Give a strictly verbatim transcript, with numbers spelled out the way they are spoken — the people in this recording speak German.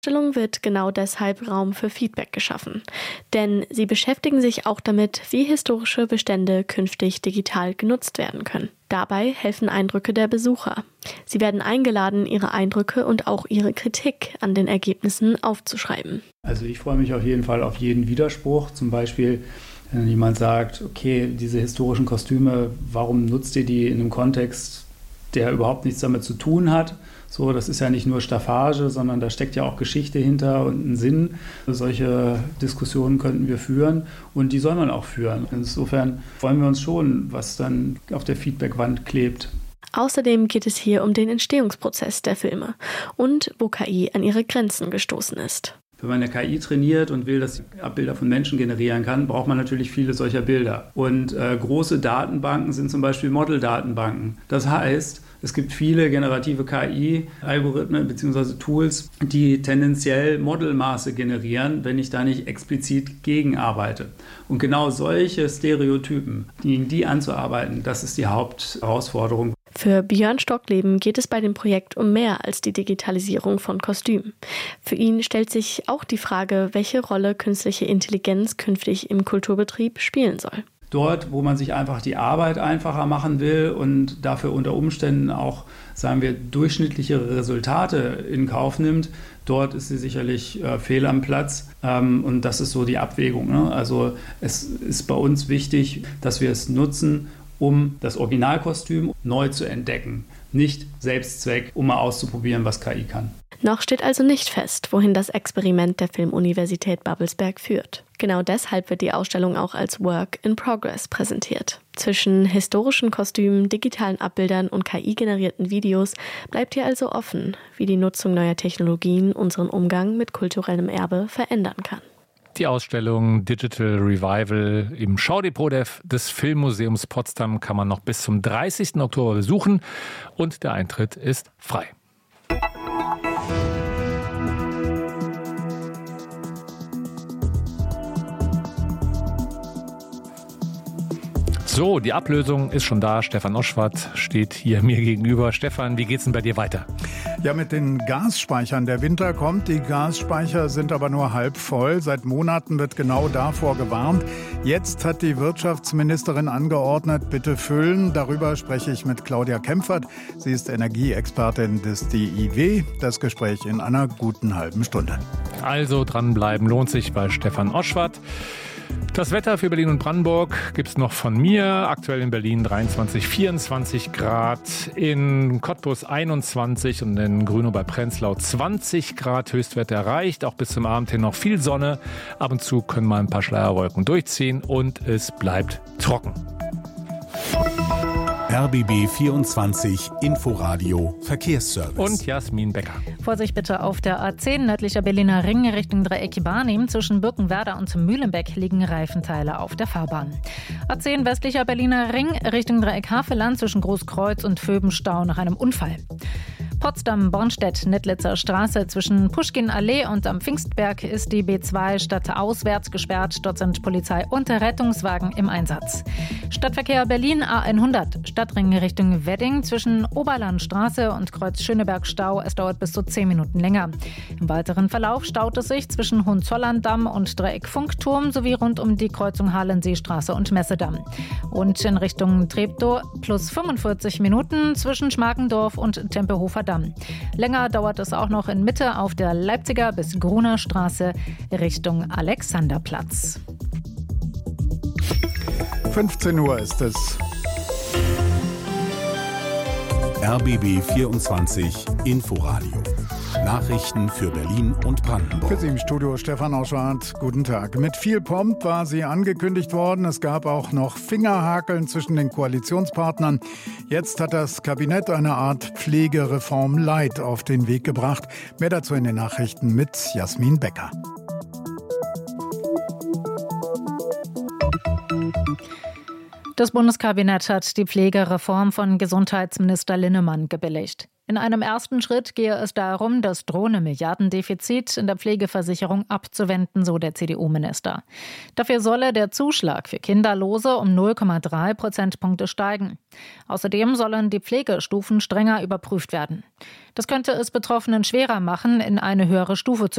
Ausstellung wird genau deshalb Raum für Feedback geschaffen. Denn sie beschäftigen sich auch damit, wie historische Bestände künftig digital genutzt werden können. Dabei helfen Eindrücke der Besucher. Sie werden eingeladen, ihre Eindrücke und auch ihre Kritik an den Ergebnissen aufzuschreiben. Also ich freue mich auf jeden Fall auf jeden Widerspruch. Zum Beispiel, wenn jemand sagt, okay, diese historischen Kostüme, warum nutzt ihr die in einem Kontext, der überhaupt nichts damit zu tun hat? So, das ist ja nicht nur Staffage, sondern da steckt ja auch Geschichte hinter und ein Sinn. Solche Diskussionen könnten wir führen und die soll man auch führen. Insofern freuen wir uns schon, was dann auf der Feedbackwand klebt. Außerdem geht es hier um den Entstehungsprozess der Filme und wo K I an ihre Grenzen gestoßen ist. Wenn man eine K I trainiert und will, dass sie Abbilder von Menschen generieren kann, braucht man natürlich viele solcher Bilder. Und äh, große Datenbanken sind zum Beispiel Model-Datenbanken. Das heißt, es gibt viele generative K I-Algorithmen bzw. Tools, die tendenziell Modelmaße generieren, wenn ich da nicht explizit gegen arbeite. Und genau solche Stereotypen, gegen die anzuarbeiten, das ist die Hauptherausforderung. Für Björn Stockleben geht es bei dem Projekt um mehr als die Digitalisierung von Kostümen. Für ihn stellt sich auch die Frage, welche Rolle künstliche Intelligenz künftig im Kulturbetrieb spielen soll. Dort, wo man sich einfach die Arbeit einfacher machen will und dafür unter Umständen auch, sagen wir, durchschnittlichere Resultate in Kauf nimmt, dort ist sie sicherlich äh, fehl am Platz. Ähm, und das ist so die Abwägung, ne? Also es ist bei uns wichtig, dass wir es nutzen, um das Originalkostüm neu zu entdecken. Nicht Selbstzweck, um mal auszuprobieren, was K I kann. Noch steht also nicht fest, wohin das Experiment der Filmuniversität Babelsberg führt. Genau deshalb wird die Ausstellung auch als Work in Progress präsentiert. Zwischen historischen Kostümen, digitalen Abbildern und K I-generierten Videos bleibt hier also offen, wie die Nutzung neuer Technologien unseren Umgang mit kulturellem Erbe verändern kann. Die Ausstellung Digital Revival im Schaudepot des Filmmuseums Potsdam kann man noch bis zum dreißigsten Oktober besuchen und der Eintritt ist frei. So, die Ablösung ist schon da. Stefan Oschwart steht hier mir gegenüber. Stefan, wie geht's denn bei dir weiter? Ja, mit den Gasspeichern. Der Winter kommt, die Gasspeicher sind aber nur halb voll. Seit Monaten wird genau davor gewarnt. Jetzt hat die Wirtschaftsministerin angeordnet, bitte füllen. Darüber spreche ich mit Claudia Kempfert. Sie ist Energieexpertin des D I W. Das Gespräch in einer guten halben Stunde. Also dranbleiben lohnt sich bei Stefan Oschwart. Das Wetter für Berlin und Brandenburg gibt es noch von mir. Aktuell in Berlin dreiundzwanzig, vierundzwanzig Grad, in Cottbus einundzwanzig und in Grünow bei Prenzlau zwanzig Grad Höchstwert erreicht. Auch bis zum Abend hin noch viel Sonne. Ab und zu können mal ein paar Schleierwolken durchziehen und es bleibt trocken. R B B vierundzwanzig Inforadio Verkehrsservice. Und Jasmin Becker. Vorsicht bitte auf der A zehn nördlicher Berliner Ring Richtung Dreieck Barnim. Zwischen Birkenwerder und Mühlenbeck liegen Reifenteile auf der Fahrbahn. A zehn westlicher Berliner Ring Richtung Dreieck Havelland zwischen Großkreuz und Vöbenstau nach einem Unfall. Potsdam-Bornstedt-Nettlitzer Straße zwischen Puschkin-Allee und am Pfingstberg ist die B zwei stadtauswärts gesperrt. Dort sind Polizei und Rettungswagen im Einsatz. Stadtverkehr Berlin A hundert, Stadtring Richtung Wedding zwischen Oberlandstraße und Kreuz Schöneberg-Stau. Es dauert bis zu zehn Minuten länger. Im weiteren Verlauf staut es sich zwischen Hohenzollern-Damm und Dreieck Funkturm sowie rund um die Kreuzung Halenseestraße und Messedamm. Und in Richtung Treptow plus fünfundvierzig Minuten zwischen Schmarkendorf und Tempelhofer Damm. Länger dauert es auch noch in Mitte auf der Leipziger bis Gruner Straße Richtung Alexanderplatz. fünfzehn Uhr ist es. R B B vierundzwanzig Inforadio. Nachrichten für Berlin und Brandenburg. Für Sie im Studio Stefan Oschwart. Guten Tag. Mit viel Pomp war sie angekündigt worden. Es gab auch noch Fingerhakeln zwischen den Koalitionspartnern. Jetzt hat das Kabinett eine Art Pflegereform Light auf den Weg gebracht. Mehr dazu in den Nachrichten mit Jasmin Becker. Das Bundeskabinett hat die Pflegereform von Gesundheitsminister Linnemann gebilligt. In einem ersten Schritt gehe es darum, das drohende Milliardendefizit in der Pflegeversicherung abzuwenden, so der C D U-Minister. Dafür solle der Zuschlag für Kinderlose um null Komma drei Prozentpunkte steigen. Außerdem sollen die Pflegestufen strenger überprüft werden. Das könnte es Betroffenen schwerer machen, in eine höhere Stufe zu